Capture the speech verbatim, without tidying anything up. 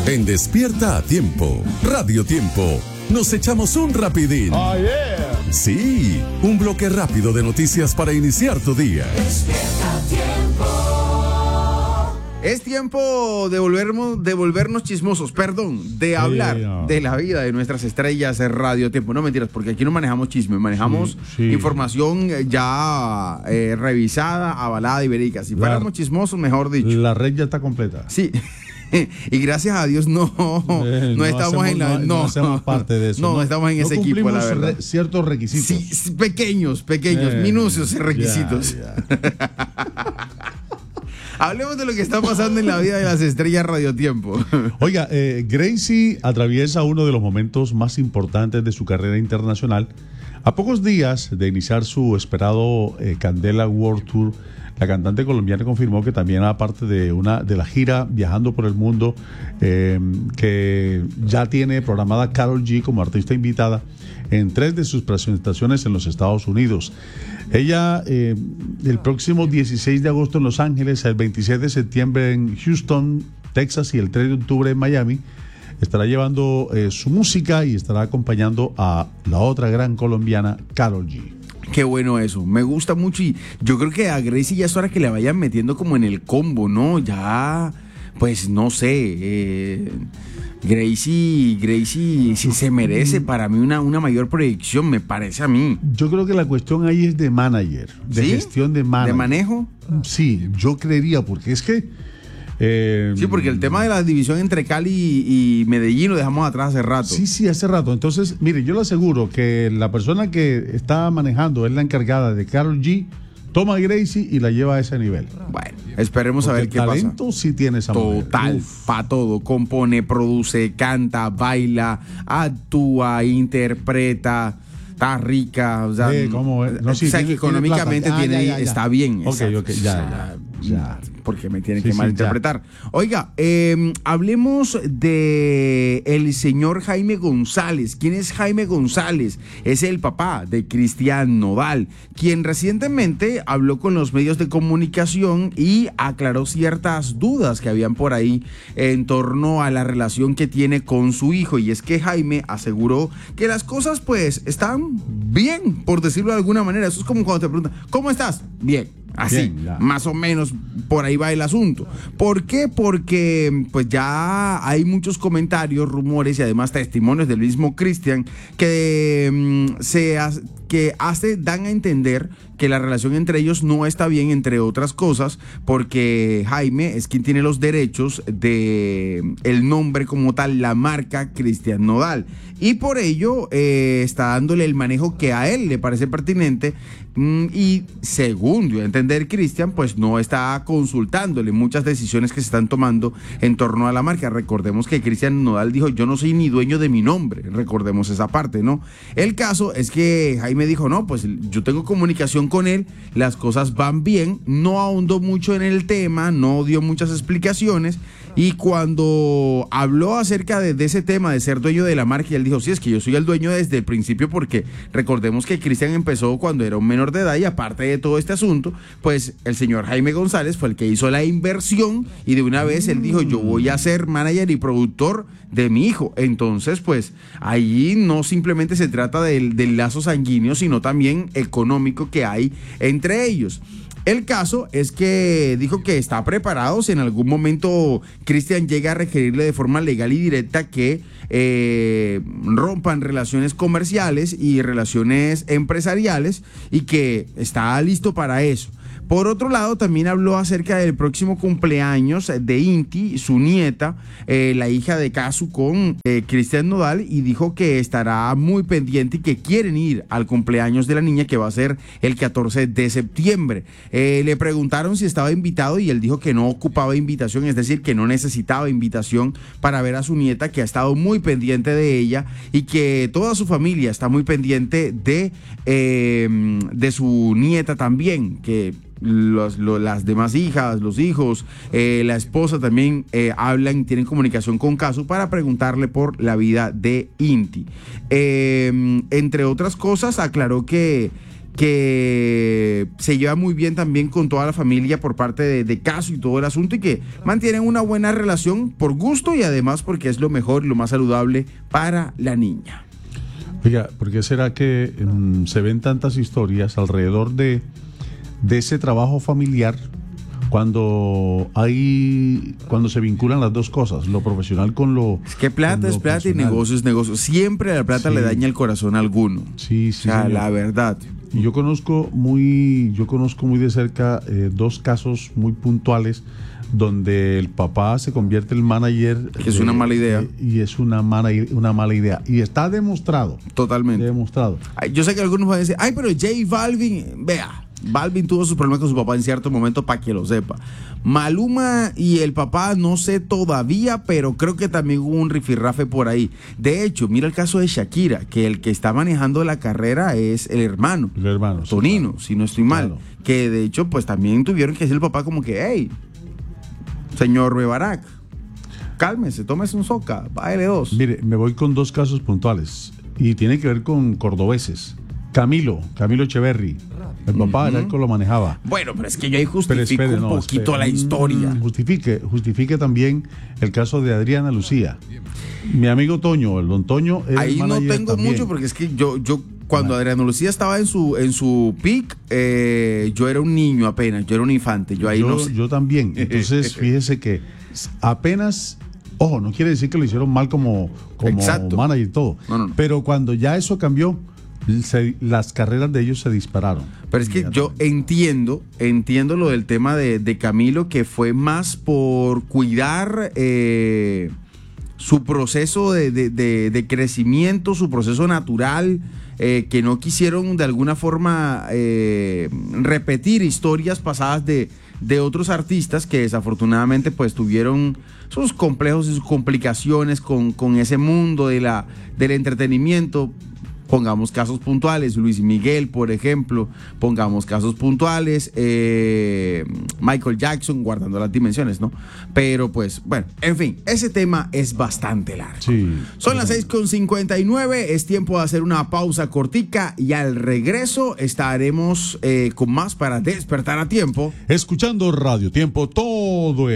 En Despierta a Tiempo, Radio Tiempo, nos echamos un rapidín. Oh, yeah. Sí, un bloque rápido de noticias para iniciar tu día. Despierta a Tiempo. Es tiempo de volvernos, de volvernos chismosos, perdón, de hablar sí, no. de la vida de nuestras estrellas de Radio Tiempo. No mentiras, porque aquí no manejamos chisme, manejamos sí, sí. información ya eh, revisada, avalada y verídica. Si fuéramos la, chismosos, mejor dicho. La red ya está completa. Sí. Y gracias a Dios no, eh, no, no estamos hacemos, en la, no, no, no hacemos parte de eso. No, no estamos en no ese equipo, la verdad. Re, ciertos requisitos. Sí, pequeños, pequeños, eh, minucios requisitos. Ya, ya. Hablemos de lo que está pasando en la vida de las estrellas Radio Tiempo. Oiga, eh, Gracie atraviesa uno de los momentos más importantes de su carrera internacional. A pocos días de iniciar su esperado eh, Candela World Tour, la cantante colombiana confirmó que también era parte de una de la gira viajando por el mundo, eh, que ya tiene programada Karol G como artista invitada en tres de sus presentaciones en los Estados Unidos. Ella eh, el próximo dieciséis de agosto en Los Ángeles, el veintisiete de septiembre en Houston, Texas y el tres de octubre en Miami, estará llevando eh, su música y estará acompañando a la otra gran colombiana, Karol G. Qué bueno eso, me gusta mucho y yo creo que a Gracie ya es hora que le vayan metiendo como en el combo, ¿no? Ya, pues no sé, eh, Gracie, Gracie sí se merece para mí una, una mayor proyección, me parece a mí. Yo creo que la cuestión ahí es de manager, de ¿Sí? gestión de manager. ¿De manejo? Sí, yo creería, porque es que... Eh, sí, porque el tema de la división entre Cali y, y Medellín lo dejamos atrás hace rato. Sí, sí, hace rato. Entonces, mire, yo le aseguro que la persona que está manejando es la encargada de Karol G, toma a Gracie y la lleva a ese nivel. Bueno, esperemos porque a ver qué pasa. pasa. Talento sí tiene esa mujer. Total, para todo. Compone, produce, canta, baila, actúa, interpreta. Está rica, o sea, eh, ¿cómo es? No, sí, o sea tiene, que económicamente tiene tiene, ah, ya, ya, ya. está bien. Ok, exacto. ok, ya, ya, ya. Porque me tienen Sí, que sí, malinterpretar. Oiga, eh, hablemos de el señor Jaime González. ¿Quién es Jaime González? Es el papá de Cristian Nodal, quien recientemente habló con los medios de comunicación y aclaró ciertas dudas que habían por ahí en torno a la relación que tiene con su hijo. Y es que Jaime aseguró que las cosas pues están bien, por decirlo de alguna manera. Eso es como cuando te preguntan, ¿cómo estás? Bien. Así, Bien, más o menos por ahí va el asunto. ¿Por qué? Porque pues ya hay muchos comentarios, rumores y además testimonios del mismo Cristian que mm, se hace, que hace, dan a entender que la relación entre ellos no está bien, entre otras cosas, porque Jaime es quien tiene los derechos de el nombre como tal, la marca Cristian Nodal, y por ello eh, está dándole el manejo que a él le parece pertinente, mm, y según dio a entender Cristian, pues no está consultándole muchas decisiones que se están tomando en torno a la marca. Recordemos que Cristian Nodal dijo, yo no soy ni dueño de mi nombre, recordemos esa parte, ¿no? El caso es que Jaime dijo, no, pues yo tengo comunicación con él, las cosas van bien, no ahondó mucho en el tema, no dio muchas explicaciones, y cuando habló acerca de, de ese tema de ser dueño de la marca, él dijo, sí, es que yo soy el dueño desde el principio, porque recordemos que Cristian empezó cuando era un menor de edad, y aparte de todo este asunto, pues el señor Jaime González fue el que hizo la inversión, y de una vez él dijo, yo voy a ser manager y productor de mi hijo. Entonces, pues ahí no simplemente se trata del, del lazo sanguíneo, sino también económico que hay entre ellos. El caso es que dijo que está preparado si en algún momento Cristian llega a requerirle de forma legal y directa que eh, rompan relaciones comerciales y relaciones empresariales, y que está listo para eso. Por otro lado, también habló acerca del próximo cumpleaños de Inti, su nieta, eh, la hija de Casu con eh, Cristian Nodal, y dijo que estará muy pendiente y que quieren ir al cumpleaños de la niña, que va a ser el catorce de septiembre. Eh, le preguntaron si estaba invitado y él dijo que no ocupaba invitación, es decir, que no necesitaba invitación para ver a su nieta, que ha estado muy pendiente de ella y que toda su familia está muy pendiente de, eh, de su nieta también, que Los, lo, las demás hijas, los hijos, eh, la esposa también eh, hablan, tienen comunicación con Casu para preguntarle por la vida de Inti. Eh, entre otras cosas, aclaró que que se lleva muy bien también con toda la familia por parte de, de Caso y todo el asunto, y que mantienen una buena relación por gusto y además porque es lo mejor y lo más saludable para la niña. Oiga, ¿por qué será que um, se ven tantas historias alrededor de, de ese trabajo familiar cuando hay cuando se vinculan las dos cosas, lo profesional con lo Es que plata con es lo plata personal? y negocio es negocio. Siempre la plata Sí. le daña el corazón a alguno. Sí, sí, O sea, señor. la verdad. Y yo conozco muy, yo conozco muy de cerca eh, dos casos muy puntuales donde el papá se convierte en manager. Que es una mala idea. de- y es una mala, una mala idea. Y está demostrado. Totalmente. Demostrado. Ay, yo sé que algunos van a decir, ay, pero J Balvin, vea, Balvin tuvo sus problemas con su papá en cierto momento, para que lo sepa. Maluma y el papá no sé todavía, pero creo que también hubo un rifirrafe por ahí. De hecho, mira el caso de Shakira, que el que está manejando la carrera es el hermano, El hermano. sí, Tonino, claro. si no estoy mal. Claro. Que de hecho, pues también tuvieron que decir el papá como que, hey, señor Bebarak, cálmese, tómese un soca, bájale dos. Mire, me voy con dos casos puntuales. Y tiene que ver con cordobeses. Camilo, Camilo Echeverry. El papá era el que lo manejaba. Bueno, pero es que yo ahí Pero justifico espere, un no, poquito espere. la historia. Mm, Justifique, justifique también el caso de Adriana Lucía. Mi amigo Toño, el don Toño. era el Ahí no manager tengo también. mucho porque es que yo, yo cuando Adriana Lucía estaba en su en su peak, eh, yo era un niño apenas, yo era un infante, yo ahí yo, no sé. yo también. Entonces, fíjese que apenas, ojo, no quiere decir que lo hicieron mal como, como Exacto. manager y todo. No, no, no. Pero cuando ya eso cambió, se- las carreras de ellos se dispararon. Pero es que yo entiendo, entiendo lo del tema de, de Camilo, que fue más por cuidar eh, su proceso de, de- de- de crecimiento, su proceso natural, eh, que no quisieron de alguna forma eh, repetir historias pasadas de, de otros artistas que desafortunadamente pues tuvieron sus complejos y sus complicaciones con, con ese mundo de la, del entretenimiento. Pongamos casos puntuales, Luis Miguel, por ejemplo, pongamos casos puntuales, eh, Michael Jackson, guardando las dimensiones, ¿no? Pero pues, bueno, en fin, ese tema es bastante largo. Sí. Son las seis con cincuenta y nueve, es tiempo de hacer una pausa cortica y al regreso estaremos eh, con más para despertar a tiempo. Escuchando Radio Tiempo todo el